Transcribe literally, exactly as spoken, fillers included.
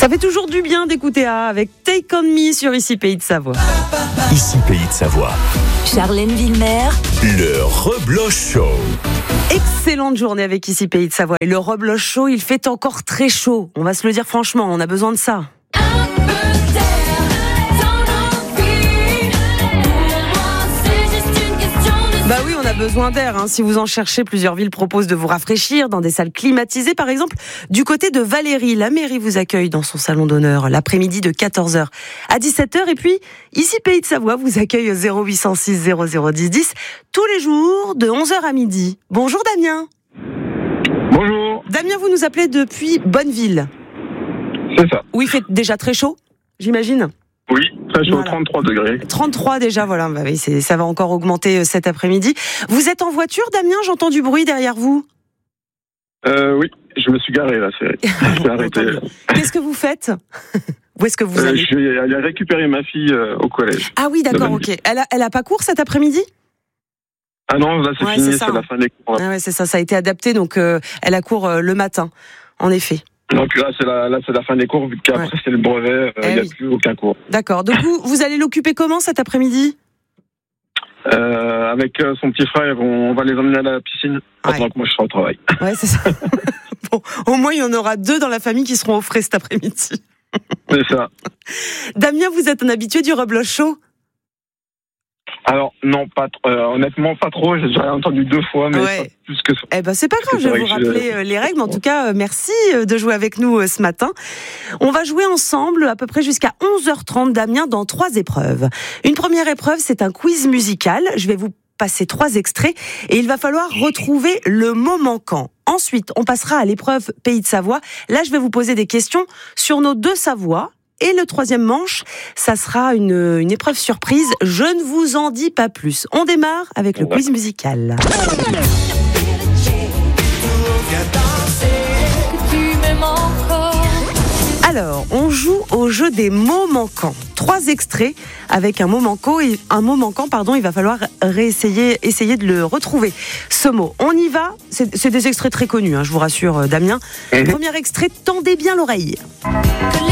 Ça fait toujours du bien d'écouter A avec Take On Me sur Ici Pays de Savoie. Ici Pays de Savoie. Charlène Villemer. Le Rebloche Show. Excellente journée avec Ici Pays de Savoie. Et le Rebloche Show, il fait encore très chaud. On va se le dire franchement, on a besoin de ça. Bah oui, on a besoin d'air. Hein. Si vous en cherchez, plusieurs villes proposent de vous rafraîchir dans des salles climatisées. Par exemple, du côté de Valérie, la mairie vous accueille dans son salon d'honneur l'après-midi de quatorze heures à dix-sept heures. Et puis, Ici Pays de Savoie vous accueille au zéro huit cent six zéro zéro dix dix tous les jours de onze heures à midi. Bonjour Damien. Bonjour. Damien, vous nous appelez depuis Bonneville. C'est ça. Où il fait déjà très chaud, j'imagine. Oui, très chaud, Voilà. trente-trois degrés. trente-trois déjà, voilà, bah oui, c'est, ça va encore augmenter euh, cet après-midi. Vous êtes en voiture, Damien? J'entends du bruit derrière vous. Euh, oui, je me suis garé là, c'est je vais arrêter. Qu'est-ce que vous faites? Où est-ce que vous Euh, allez? je vais aller récupérer ma fille euh, au collège. Ah oui, d'accord, de ok. Elle a, elle a pas cours cet après-midi? Ah non, là c'est Ouais, fini, c'est c'est, ça, la hein. fin des cours. Ah ouais, c'est ça, ça a été adapté, donc euh, elle a cours euh, le matin, en effet. Donc là c'est la, là, c'est la fin des cours, vu qu'après Ouais. c'est le brevet, il Eh n'y a oui. plus aucun cours. D'accord, donc vous, vous allez l'occuper comment cet après-midi? Euh, avec euh, son petit frère, on, on va les emmener à la piscine, pendant Ouais. que moi je serai au travail. Ouais, c'est ça. Bon, au moins il y en aura deux dans la famille qui seront au frais cet après-midi. C'est ça. Damien, vous êtes un habitué du Rebloche Show? Alors non, pas trop, euh, honnêtement pas trop, j'ai déjà entendu deux fois, mais Ouais. pas plus que ça. Eh ben c'est pas grave, je C'est vais vrai vous que je- rappeler euh, les règles. En tout cas, euh, merci euh, de jouer avec nous euh, ce matin. On va jouer ensemble à peu près jusqu'à onze heures trente, Damien, dans trois épreuves. Une première épreuve, c'est un quiz musical. Je vais vous passer trois extraits et il va falloir retrouver le mot manquant. Ensuite, on passera à l'épreuve Pays de Savoie. Là, je vais vous poser des questions sur nos deux Savoies. Et le troisième manche, ça sera une, une épreuve surprise. Je ne vous en dis pas plus. On démarre avec le quiz musical. Alors, on joue au jeu des mots manquants. Trois extraits avec un mot manquant et un mot manquant, pardon. Il va falloir réessayer, essayer de le retrouver. Ce mot, on y va. C'est, c'est des extraits très connus, hein, je vous rassure, Damien. Mhm. Premier extrait, tendez bien l'oreille. Que